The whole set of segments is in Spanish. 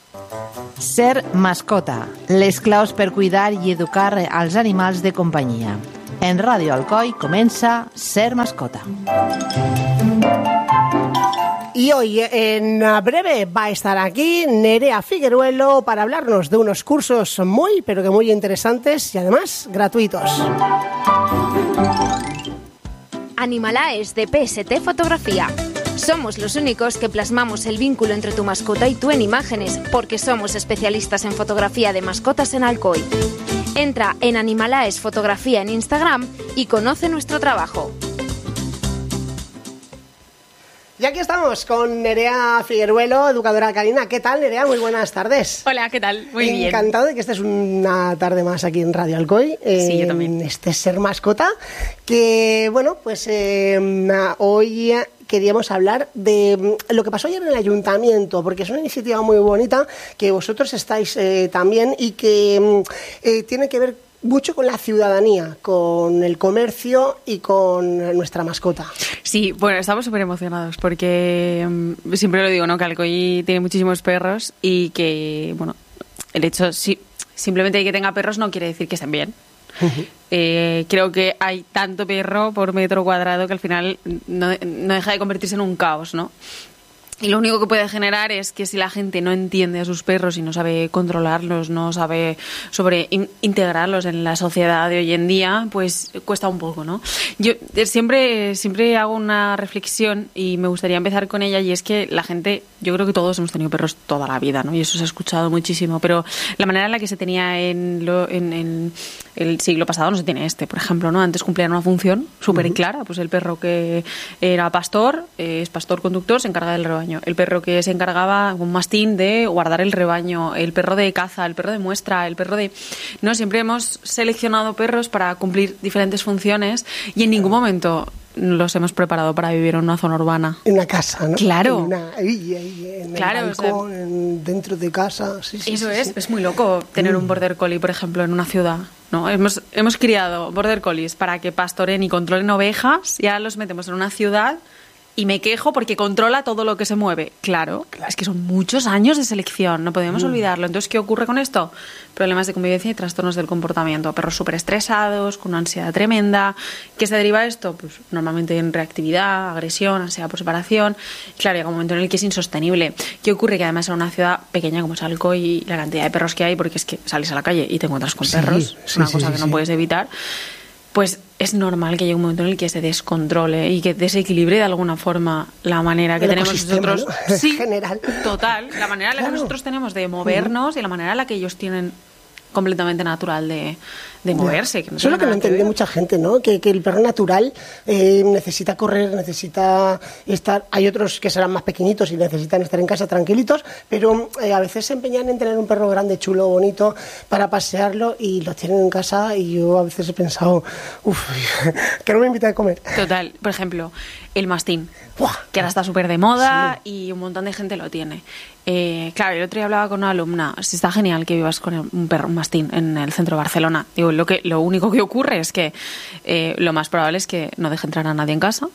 Ser mascota, les claus per cuidar i educar als animals de companyia. En Radio Alcoi comença Ser mascota. Y hoy en breve va a estar aquí Nerea Figueruelo para hablarnos de unos cursos muy, pero que muy interesantes y además gratuitos. Animalaes de PST Fotografía. Somos los únicos que plasmamos el vínculo entre tu mascota y tú en imágenes, porque somos especialistas en fotografía de mascotas en Alcoy. Entra en Animalaes Fotografía en Instagram y conoce nuestro trabajo. Y aquí estamos con Nerea Figueruelo, educadora canina. ¿Qué tal, Nerea? Muy buenas tardes. Hola, ¿qué tal? Muy bien. Encantado de que estés una tarde más aquí en Radio Alcoy. Sí, yo también. Este Ser Mascota, que, bueno, pues hoy queríamos hablar de lo que pasó ayer en el ayuntamiento, porque es una iniciativa muy bonita que vosotros estáis también y que tiene que ver mucho con la ciudadanía, con el comercio y con nuestra mascota. Sí, bueno, estamos súper emocionados porque siempre lo digo, ¿no? Que Alcoy tiene muchísimos perros y que, bueno, el hecho, simplemente de que tenga perros no quiere decir que estén bien. Uh-huh. Creo que hay tanto perro por metro cuadrado que al final no deja de convertirse en un caos, ¿no? Y lo único que puede generar es que si la gente no entiende a sus perros y no sabe controlarlos, no sabe integrarlos en la sociedad de hoy en día, pues cuesta un poco, ¿no? Yo siempre hago una reflexión y me gustaría empezar con ella, y es que la gente, yo creo que todos hemos tenido perros toda la vida, ¿no? Y eso se ha escuchado muchísimo, pero la manera en la que se tenía en el siglo pasado no se tiene por ejemplo, ¿no? Antes cumplían una función súper clara, pues el perro que era pastor, es pastor conductor, se encarga del rebaño. El perro que se encargaba, un mastín, de guardar el rebaño, el perro de caza, el perro de muestra, el perro de... No, siempre hemos seleccionado perros para cumplir diferentes funciones y en ningún momento los hemos preparado para vivir en una zona urbana. En una casa, ¿no? Claro. En claro, el balcón, dentro de casa. Sí, eso es muy loco tener un border collie, por ejemplo, en una ciudad, ¿no? Hemos criado border collies para que pastoren y controlen ovejas y ahora los metemos en una ciudad y me quejo porque controla todo lo que se mueve. Claro, es que son muchos años de selección, no podemos olvidarlo. Entonces, ¿qué ocurre con esto? Problemas de convivencia y trastornos del comportamiento. Perros súper estresados, con una ansiedad tremenda. ¿Qué se deriva de esto? Pues normalmente en reactividad, agresión, ansiedad por separación. Claro, llega un momento en el que es insostenible. ¿Qué ocurre? Que además en una ciudad pequeña como es Alcoy y la cantidad de perros que hay, porque es que sales a la calle y te encuentras con perros, es una cosa que no puedes evitar, pues es normal que llegue un momento en el que se descontrole y que desequilibre de alguna forma la manera que tenemos nosotros, ¿no? Sí, general. Total, la manera en la que nosotros tenemos de movernos y la manera en la que ellos tienen completamente natural de moverse. Que no eso es lo que no entiende mucha gente, ¿no? Que el perro natural necesita correr, necesita estar... Hay otros que serán más pequeñitos y necesitan estar en casa tranquilitos, pero a veces se empeñan en tener un perro grande, chulo, bonito, para pasearlo y los tienen en casa y yo a veces he pensado, que no me invita a comer. Total. Por ejemplo, el mastín, que ahora está súper de moda y un montón de gente lo tiene. Claro, el otro día hablaba con una alumna, está genial que vivas con un mastín en el centro de Barcelona. Digo, lo único que ocurre es que lo más probable es que no deje entrar a nadie en casa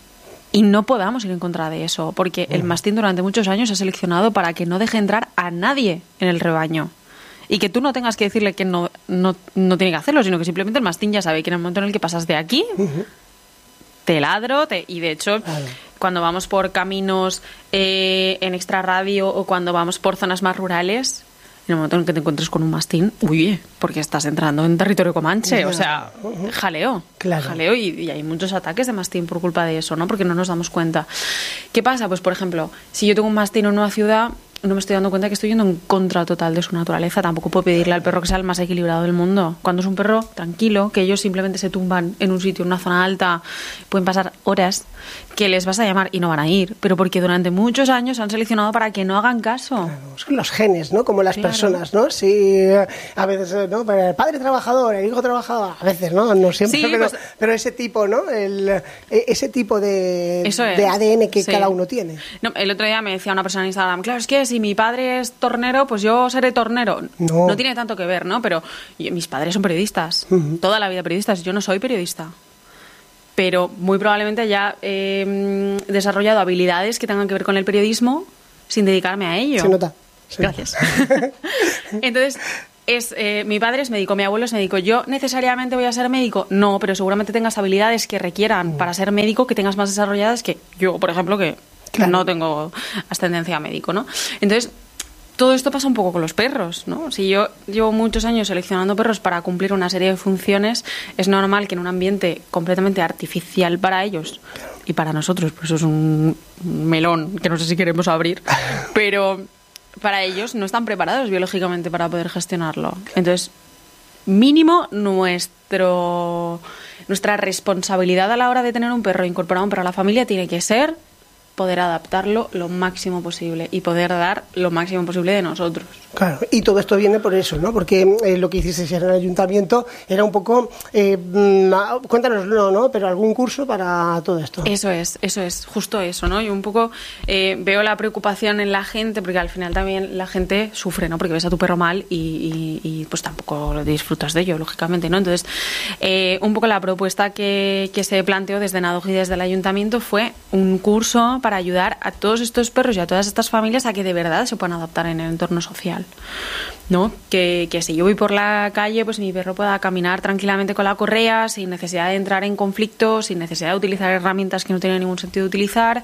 y no podamos ir en contra de eso, porque el mastín durante muchos años se ha seleccionado para que no deje entrar a nadie en el rebaño. Y que tú no tengas que decirle que no tiene que hacerlo, sino que simplemente el mastín ya sabe que en el momento en el que pasas de aquí, te ladro, y de hecho... Cuando vamos por caminos en extrarradio o cuando vamos por zonas más rurales, en el momento en que te encuentres con un mastín, huye, porque estás entrando en territorio comanche, o sea, jaleo. Claro. Jaleo y hay muchos ataques de mastín por culpa de eso, ¿no? Porque no nos damos cuenta. ¿Qué pasa? Pues, por ejemplo, si yo tengo un mastín en una ciudad, no me estoy dando cuenta que estoy yendo en contra total de su naturaleza. Tampoco puedo pedirle al perro que sea el más equilibrado del mundo. Cuando es un perro tranquilo, que ellos simplemente se tumban en un sitio, en una zona alta, pueden pasar horas, que les vas a llamar y no van a ir, pero porque durante muchos años se han seleccionado para que no hagan caso. Claro, son los genes, ¿no? Como las personas, ¿no? Sí, a veces, ¿no? El padre trabajador, el hijo trabajador, a veces, ¿no? No siempre, sí, pero ese tipo, ¿no? Ese tipo de ADN que cada uno tiene. No, el otro día me decía una persona en Instagram, claro, es que si mi padre es tornero, pues yo seré tornero. No tiene tanto que ver, ¿no? Pero mis padres son periodistas, toda la vida periodistas, yo no soy periodista. Pero muy probablemente haya desarrollado habilidades que tengan que ver con el periodismo sin dedicarme a ello. Se nota. Sí. Gracias. Entonces, mi padre es médico, mi abuelo es médico. ¿Yo necesariamente voy a ser médico? No, pero seguramente tengas habilidades que requieran para ser médico, que tengas más desarrolladas que yo, por ejemplo, que no tengo ascendencia a médico, ¿no? Entonces, todo esto pasa un poco con los perros, ¿no? Si yo llevo muchos años seleccionando perros para cumplir una serie de funciones, es normal que en un ambiente completamente artificial para ellos y para nosotros, pues eso es un melón que no sé si queremos abrir, pero para ellos no están preparados biológicamente para poder gestionarlo. Entonces, mínimo nuestra responsabilidad a la hora de tener un perro, incorporar un perro a la familia, tiene que ser poder adaptarlo lo máximo posible y poder dar lo máximo posible de nosotros. Claro, y todo esto viene por eso, ¿no? Porque lo que hicisteis en el ayuntamiento era un poco, cuéntanoslo, ¿no? Pero algún curso para todo esto. Eso es, justo eso, ¿no? Yo un poco veo la preocupación en la gente, porque al final también la gente sufre, ¿no? Porque ves a tu perro mal y pues tampoco lo disfrutas de ello, lógicamente, ¿no? Entonces, un poco la propuesta que se planteó desde NADOG y desde el ayuntamiento fue un curso para ayudar a todos estos perros y a todas estas familias a que de verdad se puedan adaptar en el entorno social, ¿no? Que si yo voy por la calle, pues mi perro pueda caminar tranquilamente con la correa, sin necesidad de entrar en conflictos, sin necesidad de utilizar herramientas que no tienen ningún sentido utilizar,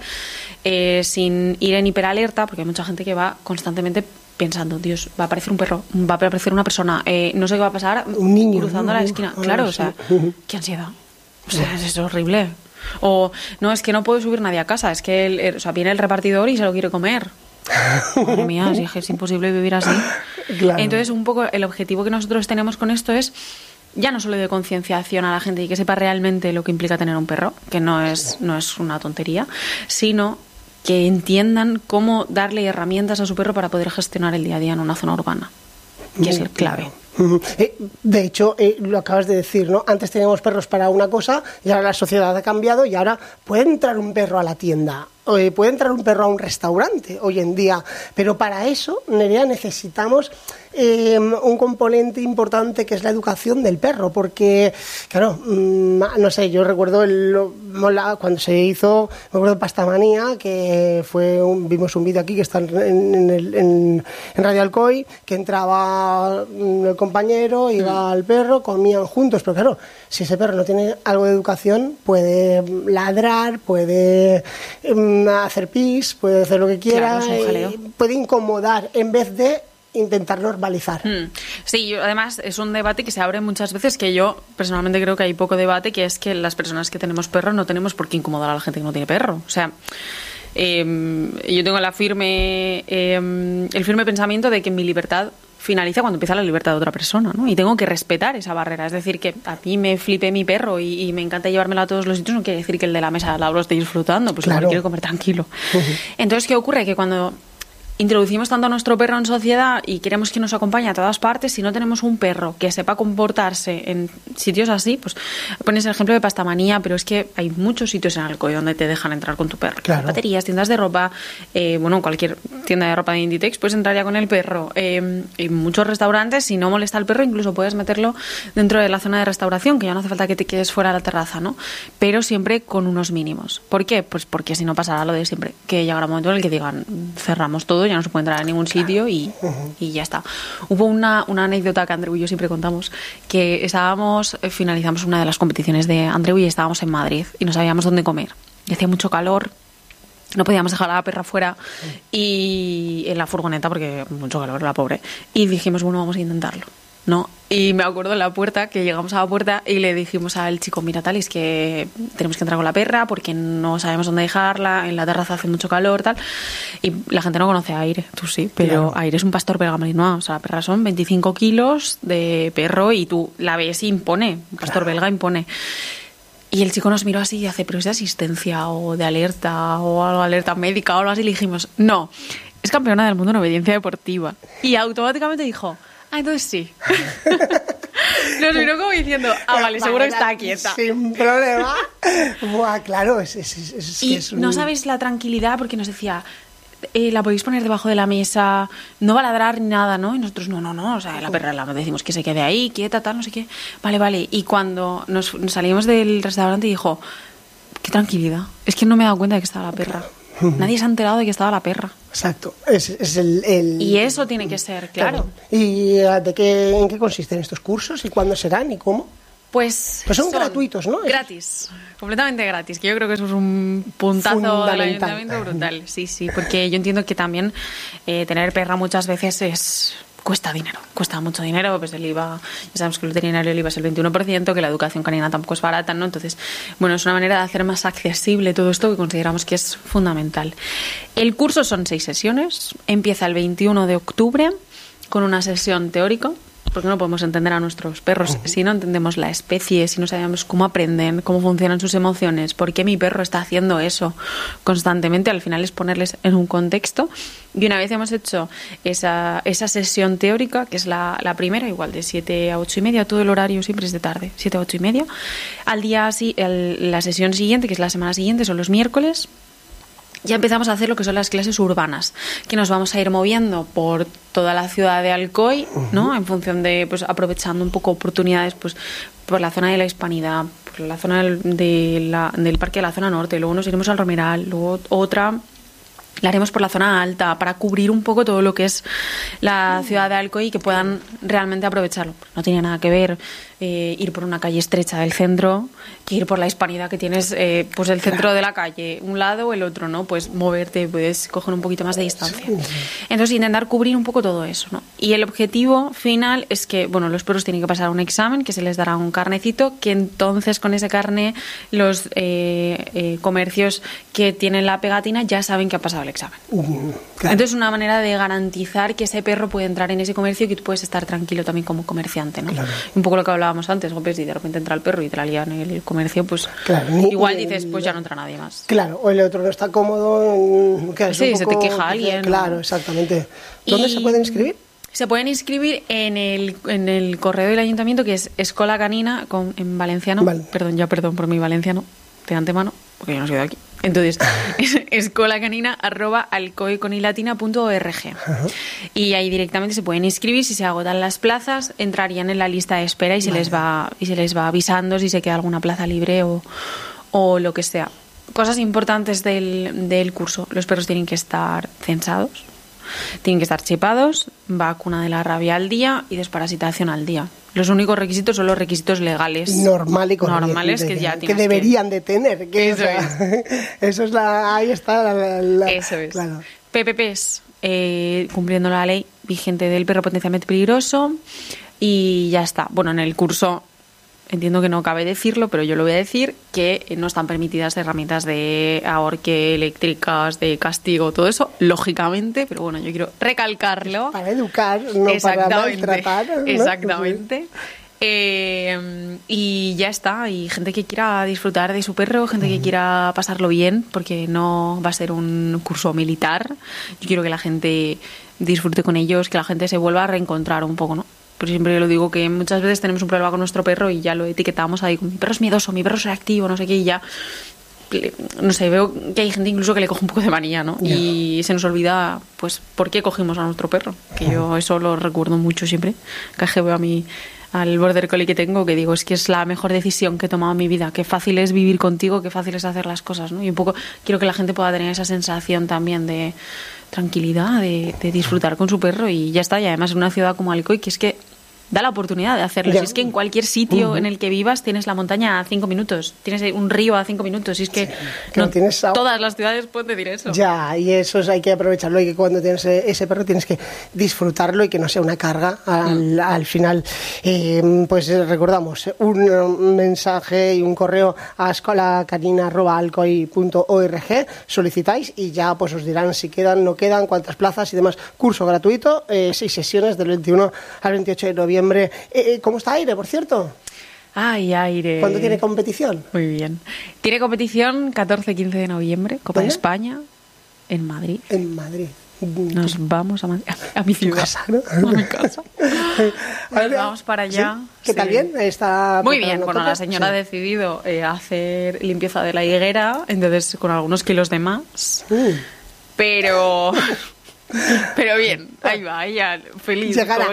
sin ir en hiperalerta, porque hay mucha gente que va constantemente pensando, Dios, va a aparecer un perro, va a aparecer una persona, no sé qué va a pasar, un niño cruzando la esquina. Claro, o sea, qué ansiedad. O sea, es horrible. O, no, es que no puede subir nadie a casa, es que viene el repartidor y se lo quiere comer. Madre mía, es imposible vivir así. Claro. Entonces, un poco el objetivo que nosotros tenemos con esto es ya no solo de concienciación a la gente y que sepa realmente lo que implica tener un perro, que no es una tontería, sino que entiendan cómo darle herramientas a su perro para poder gestionar el día a día en una zona urbana, que es el clave. De hecho, lo acabas de decir, ¿no? Antes teníamos perros para una cosa y ahora la sociedad ha cambiado y ahora puede entrar un perro a la tienda, puede entrar un perro a un restaurante hoy en día, pero para eso, Nerea, necesitamos un componente importante que es la educación del perro, porque, claro, no sé, yo recuerdo cuando se hizo, me acuerdo de Pastamanía, que vimos un vídeo aquí que está en Radio Alcoy, que entraba el compañero, iba al perro, comían juntos, pero claro, si ese perro no tiene algo de educación, puede ladrar, puede hacer pis, puede hacer lo que quiera, claro, es un jaleo. Puede incomodar en vez de intentar normalizar. Sí, además es un debate que se abre muchas veces, que yo personalmente creo que hay poco debate, que es que las personas que tenemos perros no tenemos por qué incomodar a la gente que no tiene perro. O sea, yo tengo el firme pensamiento de que mi libertad finaliza cuando empieza la libertad de otra persona, ¿no? Y tengo que respetar esa barrera. Es decir, que a mí me flipe mi perro y me encanta llevármelo a todos los sitios, no quiere decir que el de la mesa al lado lo esté disfrutando, pues claro, igual quiero comer tranquilo. Entonces, ¿qué ocurre? Que cuando introducimos tanto a nuestro perro en sociedad y queremos que nos acompañe a todas partes, si no tenemos un perro que sepa comportarse en sitios así, pues pones el ejemplo de Pastamanía, pero es que hay muchos sitios en Alcoy donde te dejan entrar con tu perro. Claro. Baterías, tiendas de ropa, cualquier tienda de ropa de Inditex, puedes entrar ya con el perro. En muchos restaurantes, si no molesta al perro, incluso puedes meterlo dentro de la zona de restauración, que ya no hace falta que te quedes fuera de la terraza, ¿no? Pero siempre con unos mínimos. ¿Por qué? Pues porque si no pasará lo de siempre, que llegará un momento en el que digan, cerramos todo, ya no se puede entrar a ningún sitio y ya está. Hubo una anécdota que Andreu y yo siempre contamos, que finalizamos una de las competiciones de Andreu y estábamos en Madrid y no sabíamos dónde comer. Y hacía mucho calor, no podíamos dejar a la perra fuera y en la furgoneta porque mucho calor, la pobre. Y dijimos, bueno, vamos a intentarlo, ¿no? Y me acuerdo en la puerta, que llegamos a la puerta y le dijimos al chico, mira, tal, es que tenemos que entrar con la perra porque no sabemos dónde dejarla, en la terraza hace mucho calor, tal. Y la gente no conoce a Aire, tú sí, pero claro. Aire es un pastor belga malinois, o sea, la perra son 25 kilos de perro y tú la ves y impone, un pastor belga impone. Y el chico nos miró así y hace, pero es de asistencia o de alerta o algo, alerta médica o algo así. Y le dijimos, no, es campeona del mundo en obediencia deportiva. Y automáticamente dijo, entonces sí. Nos miró como diciendo, vale, seguro que está quieta. Sin problema. Buah, claro, no sabes la tranquilidad, porque nos decía, la podéis poner debajo de la mesa, no va a ladrar ni nada, ¿no? Y nosotros, no, o sea, la perra la decimos que se quede ahí, quieta, tal, no sé qué. Vale. Y cuando nos salimos del restaurante dijo, qué tranquilidad, es que no me he dado cuenta de que estaba la perra. Nadie se ha enterado de que estaba la perra. Exacto. Es el... Y eso tiene que ser, claro. ¿Y en qué consisten estos cursos? ¿Y cuándo serán? ¿Y cómo? Pues son gratuitos, ¿no? Gratis, completamente gratis, que yo creo que eso es un puntazo del ayuntamiento brutal. Sí, porque yo entiendo que también tener perra muchas veces cuesta dinero, cuesta mucho dinero, pues el IVA, ya sabemos que el veterinario el IVA es el 21%, que la educación canina tampoco es barata, ¿no? Entonces, bueno, es una manera de hacer más accesible todo esto que consideramos que es fundamental. El curso son 6 sesiones, empieza el 21 de octubre con una sesión teórica, porque no podemos entender a nuestros perros si no entendemos la especie, si no sabemos cómo aprenden, cómo funcionan sus emociones, por qué mi perro está haciendo eso constantemente. Al final es ponerles en un contexto. Y una vez hemos hecho esa sesión teórica, que es la primera, igual de 7 a 8 y media, todo el horario siempre es de tarde, 7 a 8 y media. Al día la sesión siguiente, que es la semana siguiente, son los miércoles. Ya empezamos a hacer lo que son las clases urbanas, que nos vamos a ir moviendo por toda la ciudad de Alcoy, ¿no? En función de, pues, aprovechando un poco oportunidades, pues, por la zona de la Hispanidad, por la zona del Parque de la Zona Norte, luego nos iremos al Romeral, luego otra la haremos por la zona alta, para cubrir un poco todo lo que es la ciudad de Alcoy y que puedan realmente aprovecharlo. No tiene nada que ver ir por una calle estrecha del centro que ir por la Hispanidad, que tienes pues el centro de la calle, un lado o el otro, ¿no? Pues moverte, puedes coger un poquito más de distancia. Entonces intentar cubrir un poco todo eso, ¿no? Y el objetivo final es que, bueno, los perros tienen que pasar un examen, que se les dará un carnecito, que entonces con ese carne los comercios que tienen la pegatina ya saben que ha pasado el examen. Claro. Entonces es una manera de garantizar que ese perro puede entrar en ese comercio y que tú puedes estar tranquilo también como comerciante, ¿no? Claro. Un poco lo que hablábamos antes, pues, si de repente entra el perro y te la lían en el comercio, pues claro, igual dices, pues ya no entra nadie más. Claro, o el otro no está cómodo, sí, se te queja alguien. Claro, exactamente. ¿Dónde se pueden inscribir? Se pueden inscribir en el correo del ayuntamiento, que es Escola Canina en valenciano. Vale. Perdón por mi valenciano de antemano, porque yo no soy de aquí. Entonces, es escolacanina@alcoyconilatina.org. Y ahí directamente se pueden inscribir. Si se agotan las plazas, entrarían en la lista de espera y se les va avisando si se queda alguna plaza libre o lo que sea. Cosas importantes del curso. Los perros tienen que estar censados, tienen que estar chipados, vacuna de la rabia al día y desparasitación al día. Los únicos requisitos son los requisitos legales. Normales que ya tienes. Que deberían de tener. Eso es ahí está eso es. Claro. PPPs, cumpliendo la ley vigente del perro potencialmente peligroso y ya está. Bueno, en el curso entiendo que no cabe decirlo, pero yo lo voy a decir, que no están permitidas herramientas de ahorque, eléctricas, de castigo, todo eso, lógicamente, pero bueno, yo quiero recalcarlo. Para educar, no para maltratar, ¿no? Exactamente. Y ya está, y gente que quiera disfrutar de su perro, gente que quiera pasarlo bien, porque no va a ser un curso militar. Yo quiero que la gente disfrute con ellos, que la gente se vuelva a reencontrar un poco, ¿no? Pero siempre lo digo, que muchas veces tenemos un problema con nuestro perro y ya lo etiquetamos ahí, mi perro es miedoso, mi perro es reactivo, no sé qué, y ya, no sé, veo que hay gente incluso que le coge un poco de manía, ¿no? Yeah. Y se nos olvida, pues, por qué cogimos a nuestro perro, que yo eso lo recuerdo mucho siempre, que veo al border collie que tengo, que digo, es que es la mejor decisión que he tomado en mi vida, qué fácil es vivir contigo, qué fácil es hacer las cosas, ¿no? Y un poco quiero que la gente pueda tener esa sensación también de tranquilidad, de disfrutar con su perro y ya está. Y además en una ciudad como Alcoy, que es que da la oportunidad de hacerlo. Si es que en cualquier sitio en el que vivas tienes la montaña a 5 minutos, tienes un río a 5 minutos. Si es que no tienes todas las ciudades pueden decir eso. Ya, y eso hay que aprovecharlo, y que cuando tienes ese perro tienes que disfrutarlo y que no sea una carga al final. Pues recordamos un mensaje y un correo a escolacanina@alcoy.org, solicitáis y ya pues os dirán si quedan, no quedan, cuántas plazas y demás. Curso gratuito, 6 sesiones del 21 al 28 de noviembre. ¿Cómo está Aire, por cierto? Ay, Aire. ¿Cuándo tiene competición? Muy bien. Tiene competición 14-15 de noviembre, Copa de España, en Madrid. En Madrid. Nos vamos a mi ciudad. Casa, ¿no? A mi casa. Nos vamos para allá. ¿Sí? ¿Qué tal bien? ¿Está muy bien. Bueno, la señora ha decidido hacer limpieza de la higuera, entonces con algunos kilos de más. Pero Pero bien, ahí va, ella feliz. Llegará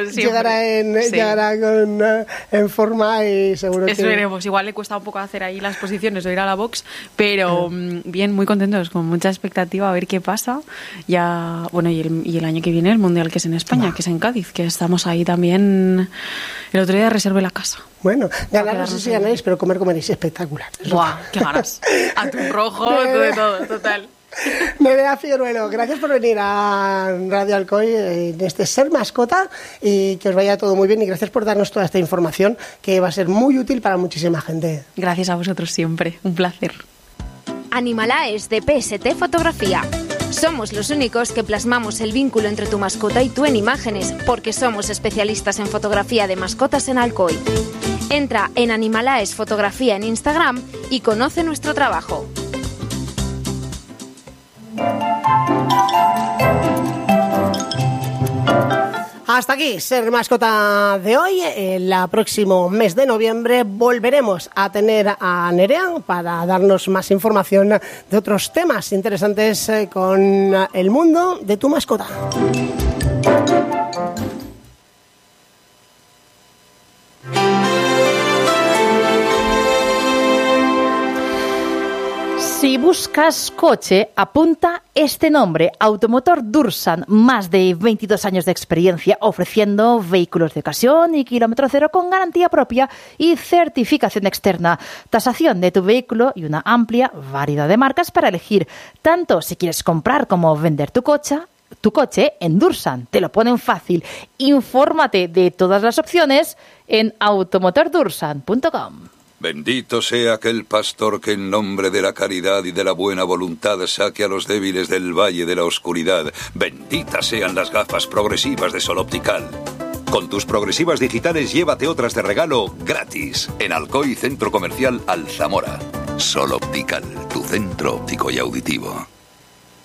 en forma y seguro que... Esperemos, igual le cuesta un poco hacer ahí las posiciones o ir a la box, pero bien, muy contentos, con mucha expectativa a ver qué pasa. Ya, bueno, y el año que viene el Mundial, que es en España, que es en Cádiz, que estamos ahí también. El otro día reservé la casa. Bueno, ganar no sé si ganáis, pero comeréis espectacular. ¡Buah! ¡Qué ganas! Atún rojo, de todo, total. Nerea Figueruelo, gracias por venir a Radio Alcoy en este Ser Mascota y que os vaya todo muy bien y gracias por darnos toda esta información que va a ser muy útil para muchísima gente. Gracias a vosotros siempre, un placer. Animalá es de PST Fotografía. Somos los únicos que plasmamos el vínculo entre tu mascota y tú en imágenes, porque somos especialistas en fotografía de mascotas en Alcoy. Entra en Animalaes Fotografía en Instagram y conoce nuestro trabajo. Hasta aquí Ser Mascota de hoy. El próximo mes de noviembre volveremos a tener a Nerea para darnos más información de otros temas interesantes con el mundo de tu mascota. Si buscas coche, apunta este nombre: Automotor Dursan, más de 22 años de experiencia ofreciendo vehículos de ocasión y kilómetro cero con garantía propia y certificación externa, tasación de tu vehículo y una amplia variedad de marcas para elegir, tanto si quieres comprar como vender tu coche en Dursan. Te lo ponen fácil. Infórmate de todas las opciones en automotordursan.com. Bendito sea aquel pastor que en nombre de la caridad y de la buena voluntad saque a los débiles del valle de la oscuridad. Benditas sean las gafas progresivas de Sol Optical. Con tus progresivas digitales llévate otras de regalo gratis en Alcoy Centro Comercial Alzamora. Sol Optical, tu centro óptico y auditivo.